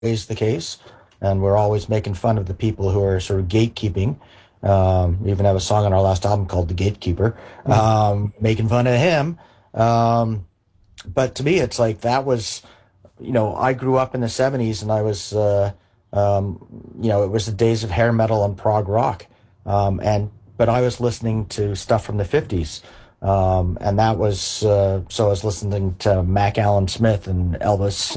always the case, and we're always making fun of the people who are sort of gatekeeping. We even have a song on our last album called "The Gatekeeper," making fun of him. But to me, it's like that was, I grew up in the '70s, and I was, it was the days of hair metal and prog rock, but I was listening to stuff from the '50s. And that was, so I was listening to Mac Allen Smith and Elvis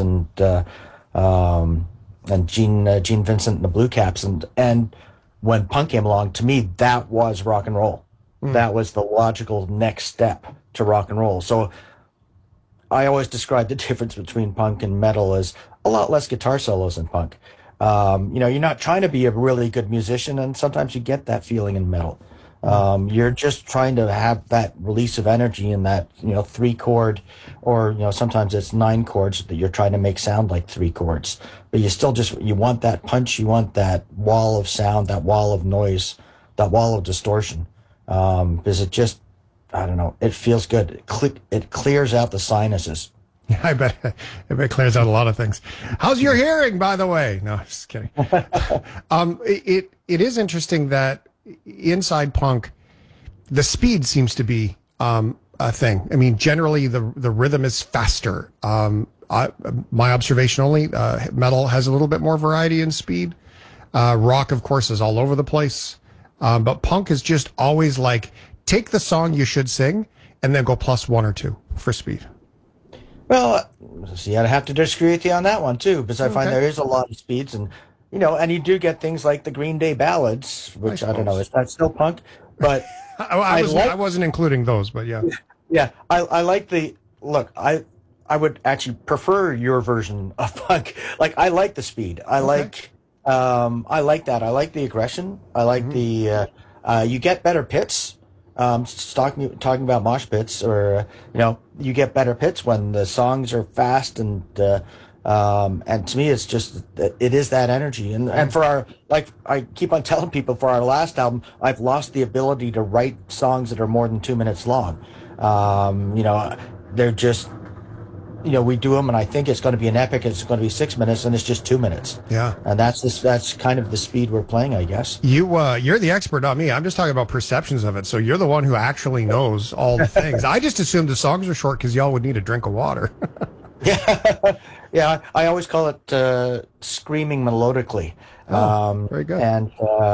and Gene Vincent and the Blue Caps. And when punk came along, to me, that was rock and roll. That was the logical next step to rock and roll. So I always describe the difference between punk and metal as a lot less guitar solos in punk. You're not trying to be a really good musician, and sometimes you get that feeling in metal. You're just trying to have that release of energy in that, 3-chord, or, sometimes it's 9 chords that you're trying to make sound like 3 chords. But you still you want that punch, you want that wall of sound, that wall of noise, that wall of distortion. Because it just, I don't know, it feels good. It clears out the sinuses. Yeah, I bet it clears out a lot of things. How's your hearing, by the way? No, just kidding. It is interesting that inside punk, the speed seems to be a thing. I mean, generally the rhythm is faster. My observation only, metal has a little bit more variety in speed. Rock, of course, is all over the place. But punk is just always like, take the song you should sing and then go plus 1 or 2 for speed. Well, see, I'd have to disagree with you on that one too, because I find there is a lot of speeds, and and you do get things like the Green Day ballads, which I don't know, is that still punk? But I wasn't including those, but yeah. Yeah, I like look, I would actually prefer your version of punk. Like, I like the speed. I like that. I like the aggression. I like the you get better pits. Talking about mosh pits, or you get better pits when the songs are fast, and to me it's just, it is that energy, and for our, like I keep on telling people, for our last album, I've lost the ability to write songs that are more than 2 minutes long. They're just, we do them, and I think it's going to be an epic. It's going to be 6 minutes, and it's just 2 minutes. Yeah, and that's kind of the speed we're playing, I guess. You're the expert, not me. I'm just talking about perceptions of it. So you're the one who actually knows all the things. I just assumed the songs were short because y'all would need a drink of water. Yeah. I always call it screaming melodically. Very good. And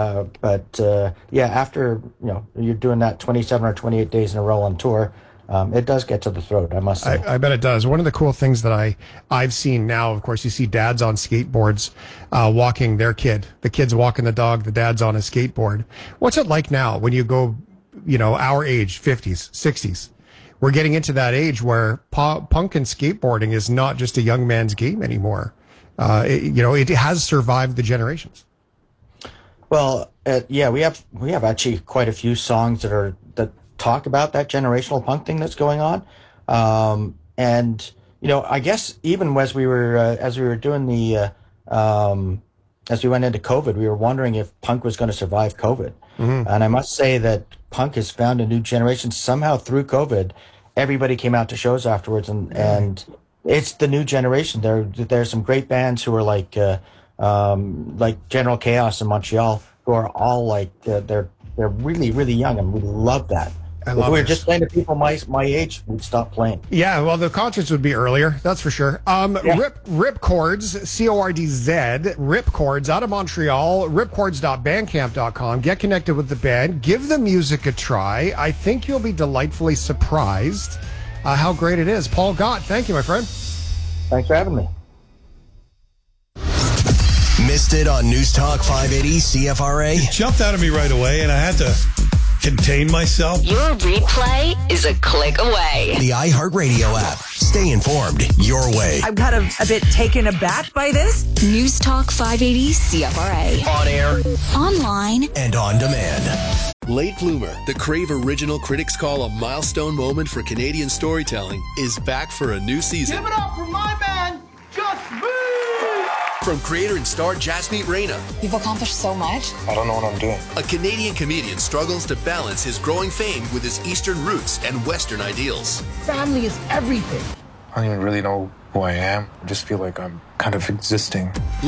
after you're doing that 27 or 28 days in a row on tour. It does get to the throat, I must say. I bet it does. One of the cool things that I've seen now, of course, you see dads on skateboards walking their kid. The kid's walking the dog, the dad's on a skateboard. What's it like now when you go, our age, 50s, 60s? We're getting into that age where punk and skateboarding is not just a young man's game anymore. It has survived the generations. Well, we have actually quite a few songs that talk about that generational punk thing that's going on, I guess even as we were doing the as we went into COVID, we were wondering if punk was going to survive COVID. And I must say that punk has found a new generation somehow through COVID. Everybody came out to shows afterwards, and it's the new generation. There's some great bands who are like General Chaos in Montreal, who are all like they're really, really young, and we love that. If we were just playing to people my age, we'd stop playing. Yeah, well, the concerts would be earlier, that's for sure. Ripcords, Cordz, Ripcords, out of Montreal, ripcords.bandcamp.com. Get connected with the band. Give the music a try. I think you'll be delightfully surprised how great it is. Paul Gott, thank you, my friend. Thanks for having me. Missed it on News Talk 580 CFRA? It jumped out of me right away, and I had to contain myself. Your replay is a click away. The iHeartRadio app. Stay informed your way. I'm kind of a bit taken aback by this. News Talk 580 CFRA. On air, online, and on demand. Late Bloomer, the Crave Original critics call a milestone moment for Canadian storytelling, is back for a new season. Give it up for my man, Just Me! From creator and star Jasmeet Reina. You've accomplished so much. I don't know what I'm doing. A Canadian comedian struggles to balance his growing fame with his Eastern roots and Western ideals. Family is everything. I don't even really know who I am. I just feel like I'm kind of existing.